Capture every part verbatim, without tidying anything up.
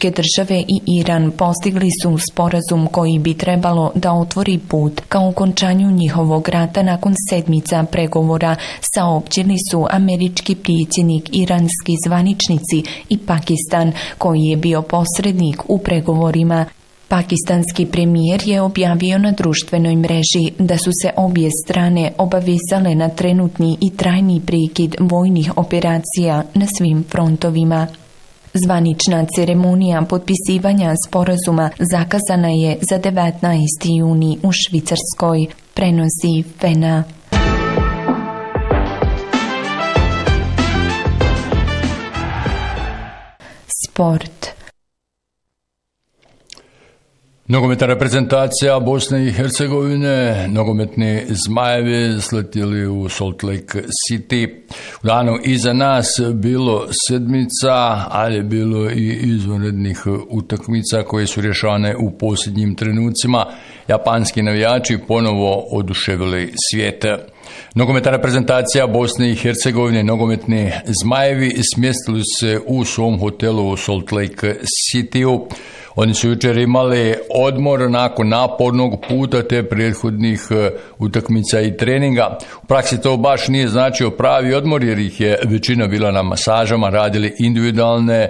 Američke države i Iran postigli su sporazum koji bi trebalo da otvori put ka okončanju njihovog rata nakon sedmica pregovora, saopćili su američki predsjednik, iranski zvaničnici i Pakistan, koji je bio posrednik u pregovorima. Pakistanski premijer je objavio na društvenoj mreži da su se obje strane obavezale na trenutni i trajni prekid vojnih operacija na svim frontovima. Zvanična ceremonija potpisivanja sporazuma zakazana je za devetnaesti juni u Švicarskoj, prenosi Fena. Sport. Nogometna reprezentacija Bosne i Hercegovine, nogometni Zmajevi sletili u Salt Lake City. U danu iza nas bilo sedmica, ali je bilo i izvanrednih utakmica koje su rješavane u posljednjim trenucima. Japanski navijači ponovo oduševili svijet. Nogometna reprezentacija Bosne i Hercegovine, nogometni Zmajevi, smjestili se u svom hotelu u Salt Lake City-u. Oni su jučer imali odmor nakon napornog puta te prethodnih utakmica i treninga. U praksi to baš nije značio pravi odmor jer ih je većina bila na masažama, radili individualne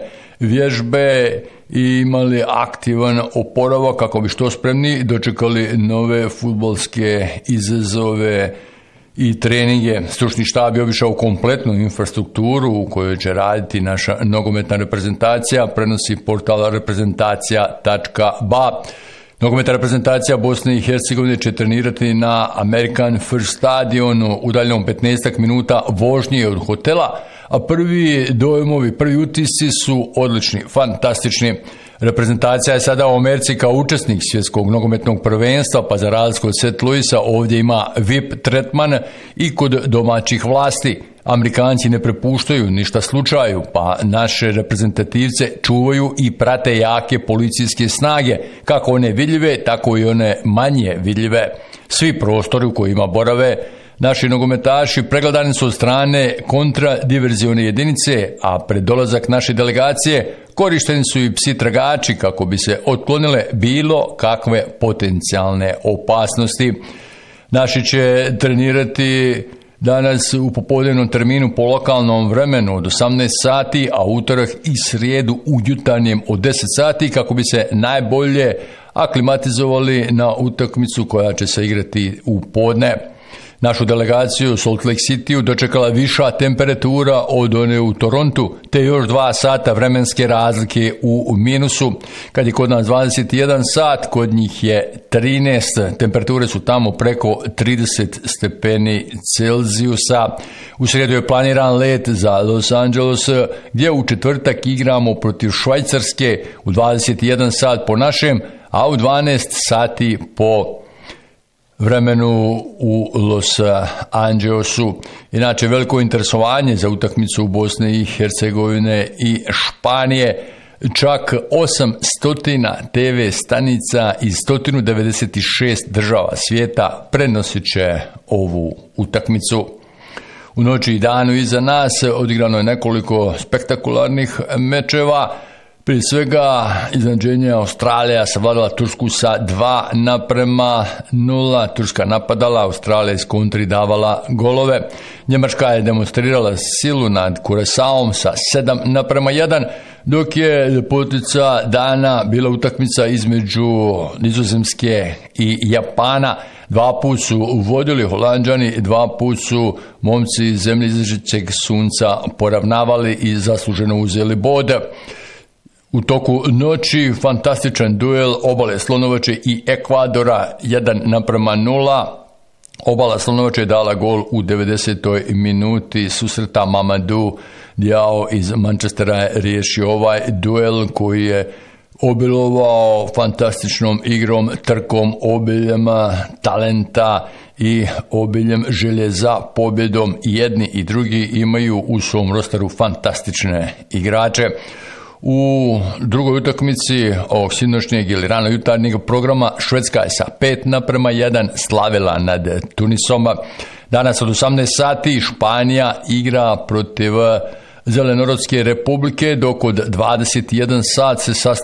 vježbe i imali aktivan oporavak kako bi što spremni dočekali nove fudbalske izazove i treninge. Stručni štab je obišao kompletnu infrastrukturu u kojoj će raditi naša nogometna reprezentacija, prenosi portal reprezentacija tačka ba. Nogometna reprezentacija Bosne i Hercegovine će trenirati na American First stadionu udaljenom petnaest minuta vožnje od hotela, a prvi dojmovi, prvi utisci su odlični, fantastični. Reprezentacija je sada u Americi kao učesnik svjetskog nogometnog prvenstva, pa za razliku od Saint Louisa ovdje ima V I P tretman i kod domaćih vlasti. Amerikanci ne prepuštaju ništa slučaju, pa naše reprezentativce čuvaju i prate jake policijske snage, kako one vidljive, tako i one manje vidljive. Svi prostori u kojima borave naši nogometaši pregledani su od strane kontradiverzione jedinice, a pred dolazak naše delegacije korišteni su i psi tragači kako bi se otklonile bilo kakve potencijalne opasnosti. Naši će trenirati danas u popodnevnom terminu po lokalnom vremenu od osamnaest sati, a utorak i srijedu u jutarnjem od deset sati kako bi se najbolje aklimatizovali na utakmicu koja će se igrati u podne. Našu delegaciju u Salt Lake City dočekala viša temperatura od one u Torontu, te još dva sata vremenske razlike u minusu. Kad je kod nas dvadeset jedan sat, kod njih je trinaest. Temperature su tamo preko trideset stepeni Celzijusa. U srijedu je planiran let za Los Angeles, gdje u četvrtak igramo protiv Švajcarske u dvadeset jedan sat po našem, a u dvanaest sati po vremenu u Los Angelesu. Inače, veliko interesovanje za utakmicu u Bosne i Hercegovine i Španije. Čak osamsto te ve stanica iz sto devedeset šest država svijeta prenosit će ovu utakmicu. U noći i danu iza nas odigrano je nekoliko spektakularnih mečeva. Prije svega, iznenađenje Australija savladala Tursku sa dva naprema nula. Turska napadala, Australija iz kontri davala golove. Njemačka je demonstrirala silu nad Kuresaom sa sedam naprema jedan, dok je ljepotica dana bila utakmica između Nizozemske i Japana. Dva put su vodili Holanđani, dva put su momci iz zemlje izlazećeg sunca poravnavali i zasluženo uzeli bod. U toku noći fantastičan duel obale Slonovače i Ekvadora jedan naprema nula. Obala Slonovače je dala gol u devedesetoj minuti susreta. Mamadou Diao iz Manchestera je riješio ovaj duel koji je obilovao fantastičnom igrom, trkom, obiljem talenta i obiljem želje za pobjedom. Jedni i drugi imaju u svom rosteru fantastične igrače. U drugoj utakmici ovog sinoćnjeg ili rano jutarnjeg programa Švedska je sa pet naprema jedan slavila nad Tunisom. Danas od osamnaest sati Španija igra protiv Zelenorodske republike, dok od dvadeset jedan sat se sastaje